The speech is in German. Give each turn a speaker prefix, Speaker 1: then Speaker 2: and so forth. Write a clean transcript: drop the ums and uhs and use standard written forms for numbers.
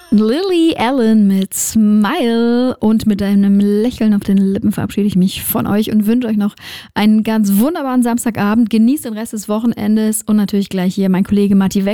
Speaker 1: Lily Allen mit Smile, und mit einem Lächeln auf den Lippen verabschiede ich mich von euch und wünsche euch noch einen ganz wunderbaren Samstagabend. Genießt den Rest des Wochenendes und natürlich gleich hier mein Kollege Matti Weck